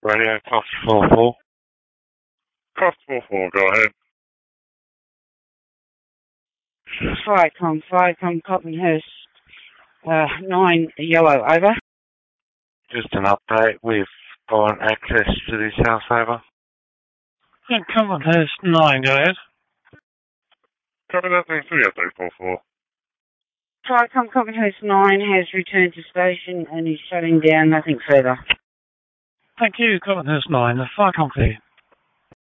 Radio, Cost 44. Cost 44, go ahead. Flycom, Copmanhurst, 9 yellow, over. Just an update, we've got access to this house, over. Yeah, Copmanhurst 9, go ahead. Copy that, thanks for the update, 44. Flycom, Copmanhurst 9 has returned to station and is shutting down, nothing further. Thank you, Copmanhurst 9, Flycom clear.